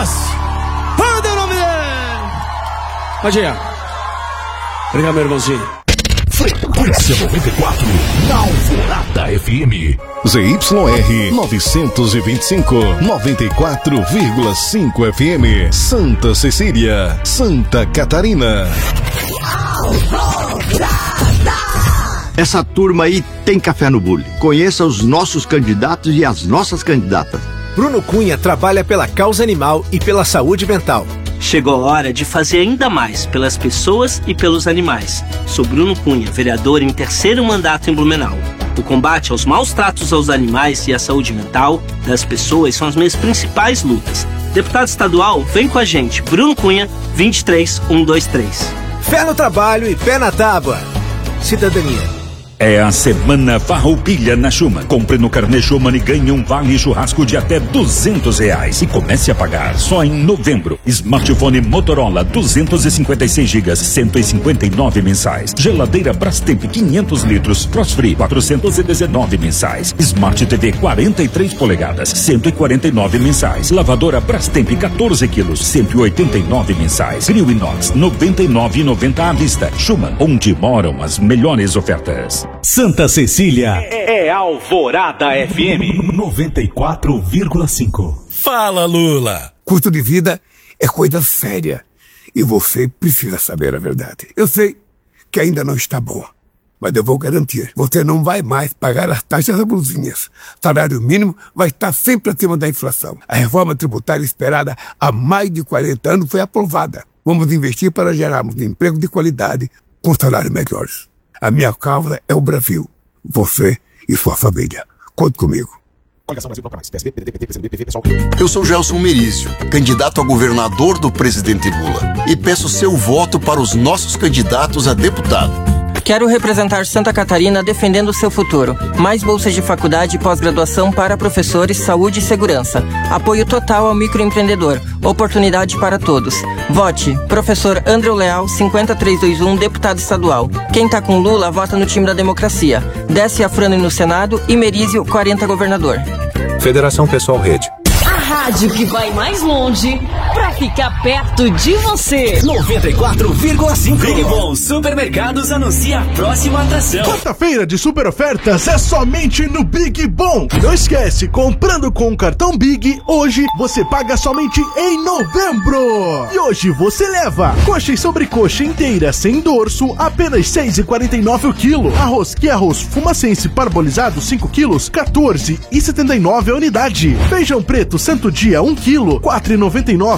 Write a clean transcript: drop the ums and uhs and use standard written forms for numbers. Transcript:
Lucas! Pode o nome dele! Pode ir. Obrigado, meu irmãozinho. Frequência 94, na Alvorada FM. ZYR 925, 94,5 FM. Santa Cecília, Santa Catarina. Essa turma aí tem café no bule. Conheça os nossos candidatos e as nossas candidatas. Bruno Cunha trabalha pela causa animal e pela saúde mental. Chegou a hora de fazer ainda mais pelas pessoas e pelos animais. Sou Bruno Cunha, vereador em 3º mandato em Blumenau. O combate aos maus tratos aos animais e a saúde mental das pessoas são as minhas principais lutas. Deputado estadual, vem com a gente. Bruno Cunha, 23123. Fé no trabalho e pé na tábua. Cidadania. É a Semana Farroupilha na Schumann. Compre no carnê Schumann e ganhe um vale churrasco de até R$200 e comece a pagar só em novembro. Smartphone Motorola 256 GB, 159 mensais. Geladeira Brastemp 500 litros, Frost Free 419 mensais. Smart TV 43 polegadas, 149 mensais. Lavadora Brastemp 14 quilos, 189 mensais. Grill Inox 99,90 à vista. Schumann, onde moram as melhores ofertas. Santa Cecília é Alvorada FM 94,5. Fala, Lula. Custo de vida é coisa séria e você precisa saber a verdade. Eu sei que ainda não está bom, mas eu vou garantir, você não vai mais pagar as taxas abusivas. Salário mínimo vai estar sempre acima da inflação. A reforma tributária esperada há mais de 40 anos foi aprovada. Vamos investir para gerarmos emprego de qualidade com salários melhores. A minha causa é o Brasil. Você e sua família. Conte comigo. Eu sou Gelson Merizio, candidato a governador do presidente Lula, e peço seu voto para os nossos candidatos a deputado. Quero representar Santa Catarina defendendo o seu futuro. Mais bolsas de faculdade e pós-graduação para professores, saúde e segurança. Apoio total ao microempreendedor. Oportunidade para todos. Vote. Professor André Leal, 50321, deputado estadual. Quem tá com Lula, vota no time da democracia. Desce Afrânio no Senado e Merizio, 40 governador. Federação Pessoal Rede. A rádio que vai mais longe pra ficar perto de você. 94,5. Big Bom Supermercados anuncia a próxima atração. Quarta-feira de super ofertas é somente no Big Bom. Não esquece, comprando com o cartão Big, hoje você paga somente em novembro. E hoje você leva coxa e sobrecoxa inteira sem dorso, apenas R$6,49 o quilo. Arroz que arroz fumacense parbolizado 5 quilos, R$14,79 a unidade. Feijão preto Santo Dia 1 quilo, R$4,99.